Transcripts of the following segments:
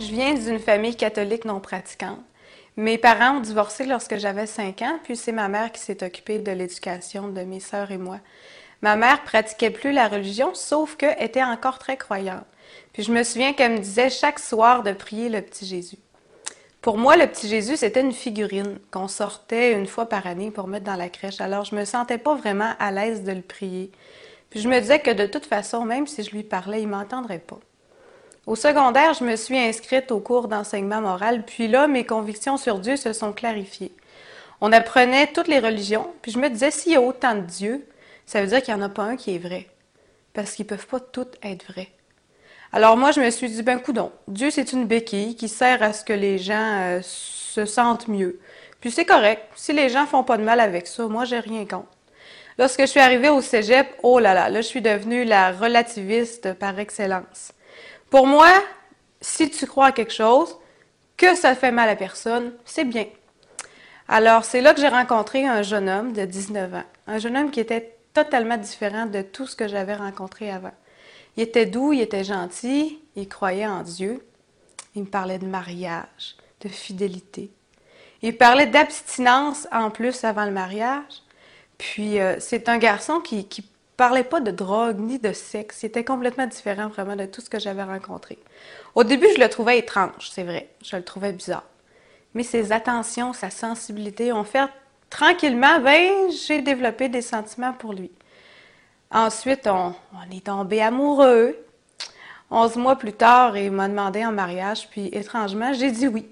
Je viens d'une famille catholique non pratiquante. Mes parents ont divorcé lorsque j'avais 5 ans, puis c'est ma mère qui s'est occupée de l'éducation de mes sœurs et moi. Ma mère pratiquait plus la religion, sauf qu'elle était encore très croyante. Puis je me souviens qu'elle me disait chaque soir de prier le petit Jésus. Pour moi, le petit Jésus, c'était une figurine qu'on sortait une fois par année pour mettre dans la crèche. Alors, je me sentais pas vraiment à l'aise de le prier. Puis je me disais que de toute façon, même si je lui parlais, il m'entendrait pas. Au secondaire, je me suis inscrite au cours d'enseignement moral, puis là, mes convictions sur Dieu se sont clarifiées. On apprenait toutes les religions, puis je me disais, s'il y a autant de dieux, ça veut dire qu'il n'y en a pas un qui est vrai, parce qu'ils peuvent pas tous être vrais. Alors moi, je me suis dit, ben coudonc, Dieu c'est une béquille qui sert à ce que les gens se sentent mieux. Puis c'est correct, si les gens font pas de mal avec ça, moi j'ai rien contre. Lorsque je suis arrivée au cégep, oh là, je suis devenue la relativiste par excellence. Pour moi, si tu crois à quelque chose, que ça fait mal à personne, c'est bien. Alors, c'est là que j'ai rencontré un jeune homme de 19 ans. Un jeune homme qui était totalement différent de tout ce que j'avais rencontré avant. Il était doux, il était gentil, il croyait en Dieu. Il me parlait de mariage, de fidélité. Il parlait d'abstinence en plus avant le mariage. Puis, c'est un garçon qui parlait pas de drogue ni de sexe. Il était complètement différent vraiment de tout ce que j'avais rencontré. Au début, je le trouvais étrange, c'est vrai. Je le trouvais bizarre. Mais ses attentions, sa sensibilité ont fait tranquillement, ben, j'ai développé des sentiments pour lui. Ensuite, on est tombé amoureux. 11 mois plus tard, il m'a demandé en mariage, puis étrangement, j'ai dit oui.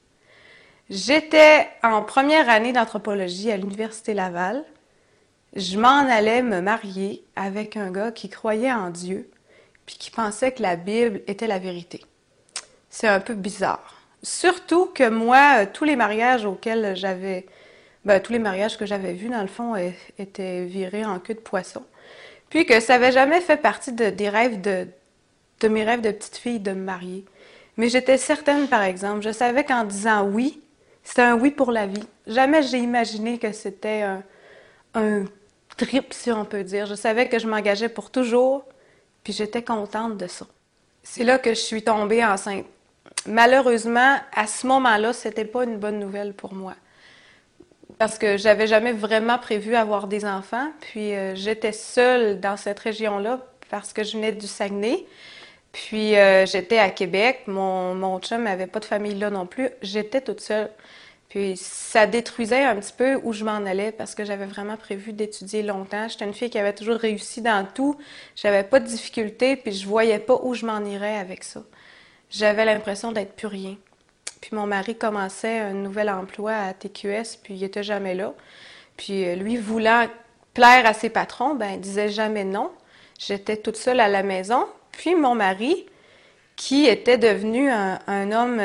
J'étais en première année d'anthropologie à l'Université Laval. Je m'en allais me marier avec un gars qui croyait en Dieu, puis qui pensait que la Bible était la vérité. C'est un peu bizarre. Surtout que moi, tous les mariages auxquels tous les mariages que j'avais vus, dans le fond, étaient virés en queue de poisson. Puis que ça n'avait jamais fait partie des rêves de mes rêves de petite fille de me marier. Mais j'étais certaine, par exemple, je savais qu'en disant oui, c'était un oui pour la vie. Jamais j'ai imaginé que c'était un trip, si on peut dire. Je savais que je m'engageais pour toujours, puis j'étais contente de ça. C'est là que je suis tombée enceinte. Malheureusement, à ce moment-là, c'était pas une bonne nouvelle pour moi. Parce que j'avais jamais vraiment prévu avoir des enfants. Puis j'étais seule dans cette région-là parce que je venais du Saguenay. Puis j'étais à Québec. Mon chum n'avait pas de famille là non plus. J'étais toute seule. Puis ça détruisait un petit peu où je m'en allais parce que j'avais vraiment prévu d'étudier longtemps. J'étais une fille qui avait toujours réussi dans tout. J'avais pas de difficultés, puis je voyais pas où je m'en irais avec ça. J'avais l'impression d'être plus rien. Puis mon mari commençait un nouvel emploi à TQS, puis il était jamais là. Puis lui, voulant plaire à ses patrons, ben il disait jamais non. J'étais toute seule à la maison. Puis mon mari, qui était devenu un homme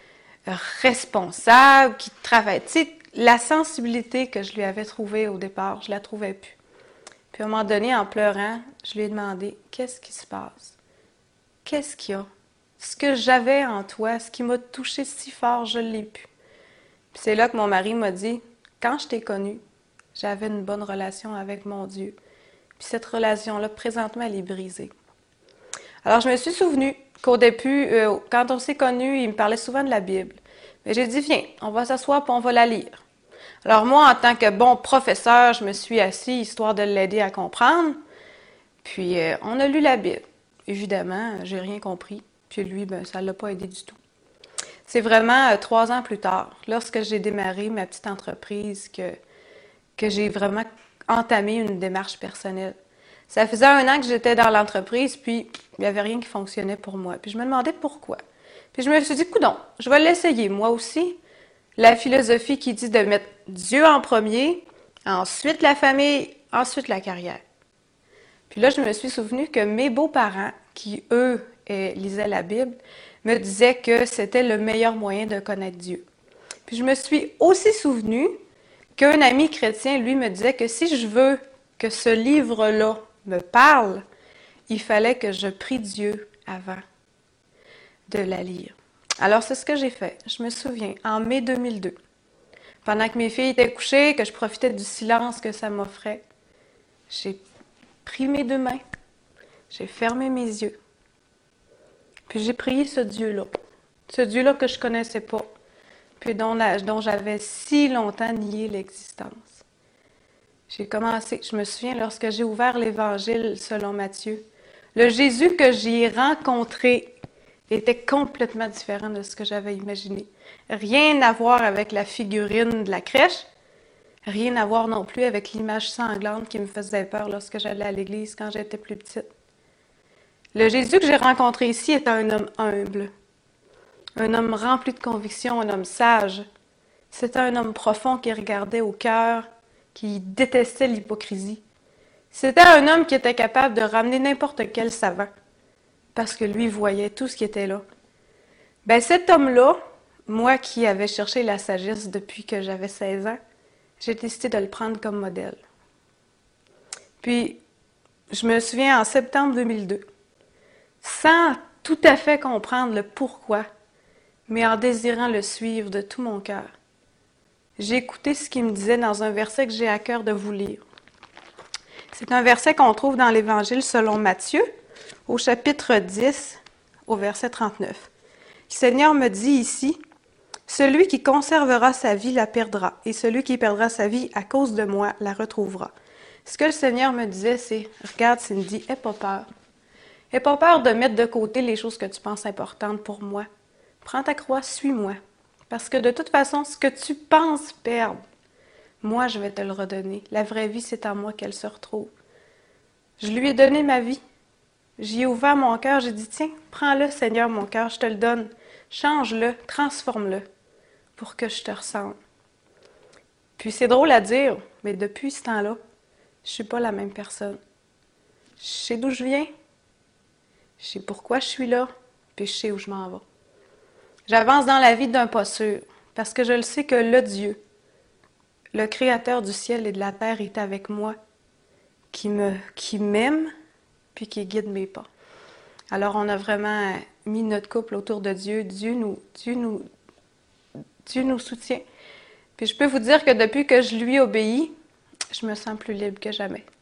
responsable, qui travaillait, tu sais, la sensibilité que je lui avais trouvée au départ, je la trouvais plus. Puis à un moment donné, en pleurant, je lui ai demandé, qu'est-ce qui se passe? Qu'est-ce qu'il y a? Ce que j'avais en toi, ce qui m'a touché si fort, je l'ai plus. Puis c'est là que mon mari m'a dit, quand je t'ai connue, j'avais une bonne relation avec mon Dieu. Puis cette relation-là, présentement, elle est brisée. Alors je me suis souvenue qu'au début, quand on s'est connus, il me parlait souvent de la Bible. Mais j'ai dit, viens, on va s'asseoir et on va la lire. Alors moi, en tant que bon professeur, je me suis assis histoire de l'aider à comprendre. Puis on a lu la Bible. Évidemment, j'ai rien compris. Puis lui, ben, ça ne l'a pas aidé du tout. C'est vraiment 3 ans plus tard, lorsque j'ai démarré ma petite entreprise, que j'ai vraiment entamé une démarche personnelle. Ça faisait 1 an que j'étais dans l'entreprise, puis il n'y avait rien qui fonctionnait pour moi. Puis je me demandais pourquoi. Puis je me suis dit, coudonc, je vais l'essayer, moi aussi. La philosophie qui dit de mettre Dieu en premier, ensuite la famille, ensuite la carrière. Puis là, je me suis souvenu que mes beaux-parents, qui, eux, lisaient la Bible, me disaient que c'était le meilleur moyen de connaître Dieu. Puis je me suis aussi souvenu qu'un ami chrétien, lui, me disait que si je veux que ce livre-là me parle, il fallait que je prie Dieu avant de la lire. Alors, c'est ce que j'ai fait. Je me souviens, en mai 2002, pendant que mes filles étaient couchées, que je profitais du silence que ça m'offrait, j'ai pris mes 2 mains, j'ai fermé mes yeux, puis j'ai prié ce Dieu-là. Ce Dieu-là que je connaissais pas, puis dont j'avais si longtemps nié l'existence. J'ai commencé, je me souviens, lorsque j'ai ouvert l'Évangile selon Matthieu, le Jésus que j'y ai rencontré était complètement différent de ce que j'avais imaginé. Rien à voir avec la figurine de la crèche, rien à voir non plus avec l'image sanglante qui me faisait peur lorsque j'allais à l'église quand j'étais plus petite. Le Jésus que j'ai rencontré ici est un homme humble, un homme rempli de conviction, un homme sage. C'était un homme profond qui regardait au cœur, qui détestait l'hypocrisie. C'était un homme qui était capable de ramener n'importe quel savant, parce que lui voyait tout ce qui était là. Ben cet homme-là, moi qui avais cherché la sagesse depuis que j'avais 16 ans, j'ai décidé de le prendre comme modèle. Puis, je me souviens en septembre 2002, sans tout à fait comprendre le pourquoi, mais en désirant le suivre de tout mon cœur, j'ai écouté ce qu'il me disait dans un verset que j'ai à cœur de vous lire. C'est un verset qu'on trouve dans l'Évangile selon Matthieu, au chapitre 10, au verset 39. Le Seigneur me dit ici, « Celui qui conservera sa vie la perdra, et celui qui perdra sa vie à cause de moi la retrouvera. » Ce que le Seigneur me disait, c'est, « Regarde Cindy, aie pas peur. Aie pas peur de mettre de côté les choses que tu penses importantes pour moi. Prends ta croix, suis-moi. Parce que de toute façon, ce que tu penses perdre, moi, je vais te le redonner. La vraie vie, c'est en moi qu'elle se retrouve. » Je lui ai donné ma vie. J'y ai ouvert mon cœur. J'ai dit, tiens, prends-le, Seigneur, mon cœur, je te le donne. Change-le, transforme-le pour que je te ressemble. Puis c'est drôle à dire, mais depuis ce temps-là, je ne suis pas la même personne. Je sais d'où je viens, je sais pourquoi je suis là, puis je sais où je m'en vais. J'avance dans la vie d'un pas sûr, parce que je le sais que le Dieu, le Créateur du ciel et de la terre est avec moi, qui m'aime, puis qui guide mes pas. Alors on a vraiment mis notre couple autour de Dieu. Dieu nous soutient. Puis je peux vous dire que depuis que je lui obéis, je me sens plus libre que jamais.